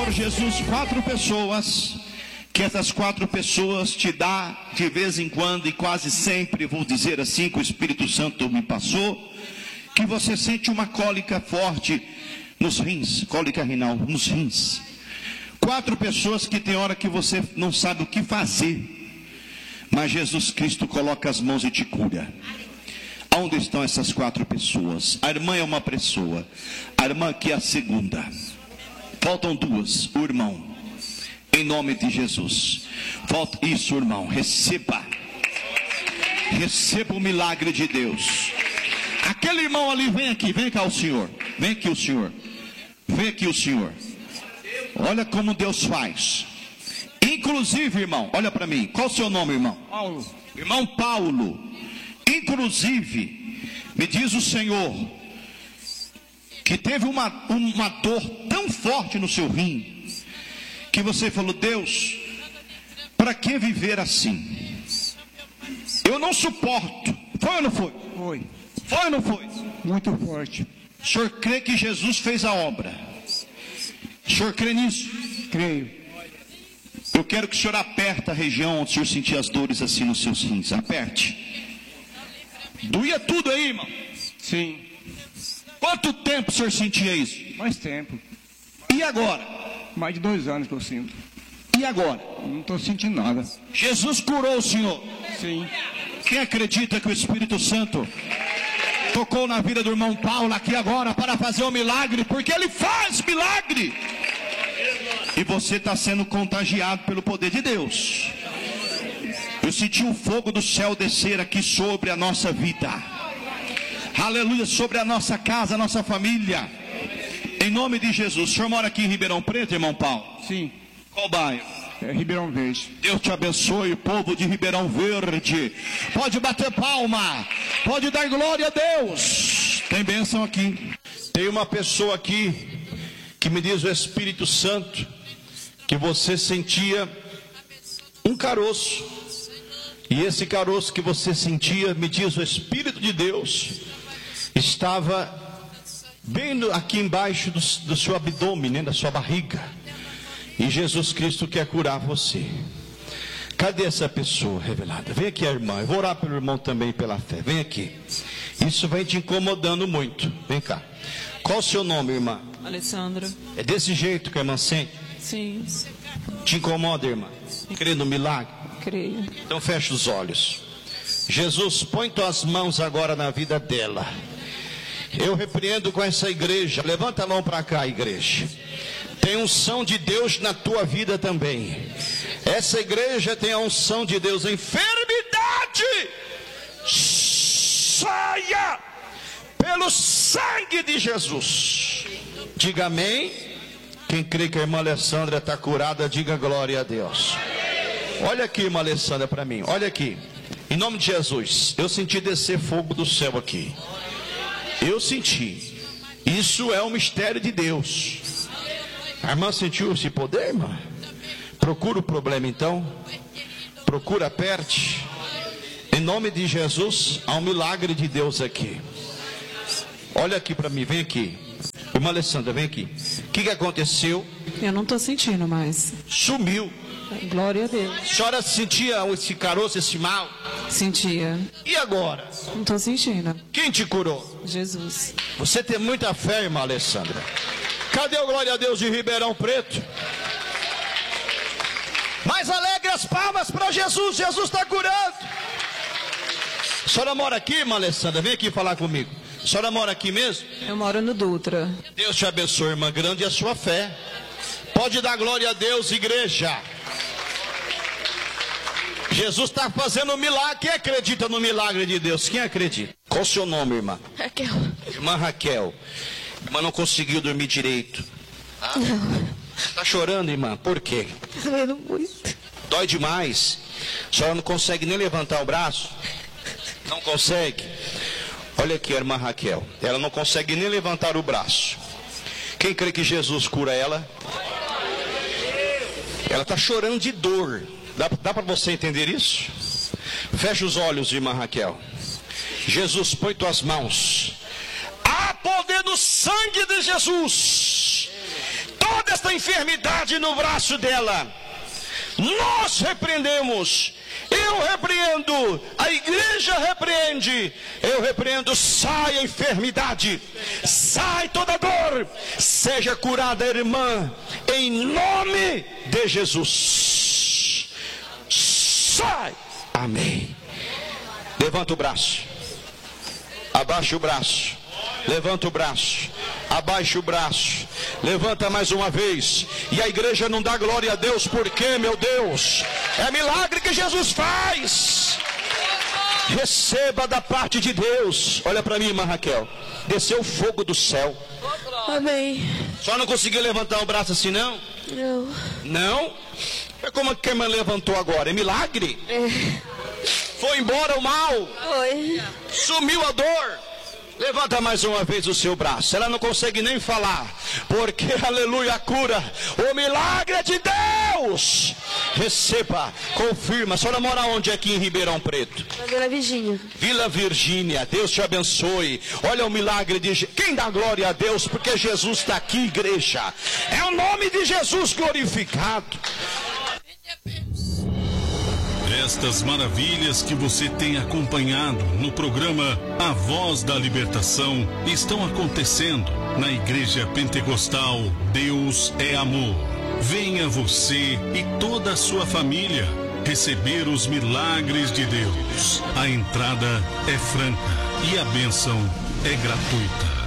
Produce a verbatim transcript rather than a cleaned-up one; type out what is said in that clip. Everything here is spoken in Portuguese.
Senhor Jesus, quatro pessoas, que essas quatro pessoas te dá de vez em quando e quase sempre, vou dizer assim, que o Espírito Santo me passou, que você sente uma cólica forte nos rins, cólica renal, nos rins. Quatro pessoas que tem hora que você não sabe o que fazer, mas Jesus Cristo coloca as mãos e te cura. Onde estão essas quatro pessoas? A irmã é uma pessoa, a irmã aqui é a segunda. Faltam duas, o irmão. Em nome de Jesus. Falta isso, irmão. Receba. Receba o milagre de Deus. Aquele irmão ali, vem aqui, vem cá o senhor. Vem aqui o senhor. Vem aqui o senhor. Olha como Deus faz. Inclusive, irmão, olha para mim. Qual o seu nome, irmão? Paulo. Irmão Paulo. Inclusive, me diz o Senhor que teve uma, uma dor tão forte no seu rim, que você falou: Deus, para que viver assim? Eu não suporto. Foi ou não foi? Foi. Foi ou não foi? Muito forte. O senhor crê que Jesus fez a obra? O senhor crê nisso? Creio. Eu quero que o senhor aperte a região onde o senhor sentia as dores assim nos seus rins. Aperte. Doía tudo aí, irmão? Sim. Quanto tempo o senhor sentia isso? Mais tempo. E agora? Mais de dois anos que eu sinto. E agora? Não estou sentindo nada. Jesus curou o senhor? Sim. Quem acredita que o Espírito Santo tocou na vida do irmão Paulo aqui agora para fazer um milagre? Porque ele faz milagre. E você está sendo contagiado pelo poder de Deus. Eu senti o fogo do céu descer aqui sobre a nossa vida. Aleluia, sobre a nossa casa, a nossa família. Em nome de Jesus. O senhor mora aqui em Ribeirão Preto, irmão Paulo? Sim. Qual bairro? É Ribeirão Verde. Deus te abençoe, povo de Ribeirão Verde. Pode bater palma. Pode dar glória a Deus. Tem bênção aqui. Tem uma pessoa aqui que me diz o Espírito Santo que você sentia um caroço. E esse caroço que você sentia, me diz o Espírito de Deus, estava bem no, aqui embaixo do, do seu abdômen, né, da sua barriga. E Jesus Cristo quer curar você. Cadê essa pessoa revelada? Vem aqui, a irmã. Eu vou orar pelo irmão também pela fé. Vem aqui. Isso vem te incomodando muito. Vem cá. Qual o seu nome, irmã? Alessandra. É desse jeito que a irmã sente? Sim. Te incomoda, irmã? Crê no milagre? Creio. Então fecha os olhos. Jesus, põe tuas mãos agora na vida dela. Eu repreendo com essa igreja. Levanta a mão para cá, igreja. Tem unção de Deus na tua vida também. Essa igreja tem a unção de Deus. Enfermidade, saia pelo sangue de Jesus. Diga amém. Quem crê que a irmã Alessandra está curada, diga glória a Deus. Olha aqui, irmã Alessandra, para mim. Olha aqui. Em nome de Jesus, eu senti descer fogo do céu aqui. Eu senti. Isso é um mistério de Deus. A irmã sentiu esse poder, irmã? Procura o problema então. Procura, aperte. Em nome de Jesus, há um milagre de Deus aqui. Olha aqui para mim, vem aqui. Irmã Alessandra, vem aqui. O que, que aconteceu? Eu não estou sentindo mais. Sumiu. Glória a Deus. A senhora sentia esse caroço, esse mal? Sentia. E agora? Não estou sentindo. Quem te curou? Jesus. Você tem muita fé, irmã Alessandra. Cadê o glória a Deus de Ribeirão Preto? Mais alegre as palmas para Jesus. Jesus está curando. A senhora mora aqui, irmã Alessandra? Vem aqui falar comigo. A senhora mora aqui mesmo? Eu moro no Dutra. Deus te abençoe, irmã. Grande é a sua fé. Pode dar glória a Deus, igreja. Jesus está fazendo um milagre. Quem acredita no milagre de Deus? Quem acredita? Qual o seu nome, irmã? Raquel. Irmã Raquel. Irmã não conseguiu dormir direito. Ah? Não. Está chorando, irmã? Por quê? Tá doendo muito. Dói demais. A senhora não consegue nem levantar o braço? Não consegue? Olha aqui a irmã Raquel. Ela não consegue nem levantar o braço. Quem crê que Jesus cura ela? Ela está chorando de dor. Dá, dá para você entender isso? Fecha os olhos, irmã Raquel. Jesus, põe tuas mãos. Há poder no sangue de Jesus. toda esta enfermidade no braço dela. Nós repreendemos, eu repreendo, a igreja repreende, eu repreendo, sai a enfermidade, sai toda dor, seja curada a irmã, em nome de Jesus. Sai, amém. Levanta o braço, abaixa o braço, levanta o braço, abaixa o braço, levanta mais uma vez. E a igreja não dá glória a Deus, porque, meu Deus, é milagre que Jesus faz. Receba da parte de Deus. Olha para mim, irmã Raquel, desceu o fogo do céu. Amém. Só não conseguiu levantar o braço assim, não? Não. Não? É como que a irmã levantou agora? É milagre? É. Foi embora o mal? Foi. Sumiu a dor? Levanta mais uma vez o seu braço. Ela não consegue nem falar, porque, aleluia, a cura, o milagre é de Deus. Receba, confirma. A senhora mora onde aqui em Ribeirão Preto? Na Vila Virgínia. Vila Virgínia, Deus te abençoe. Olha o milagre de Je... Quem dá glória a Deus? Porque Jesus está aqui, igreja. É o nome de Jesus glorificado. Estas maravilhas que você tem acompanhado no programa A Voz da Libertação estão acontecendo na Igreja Pentecostal Deus é Amor. Venha você e toda a sua família receber os milagres de Deus. A entrada é franca e a bênção é gratuita.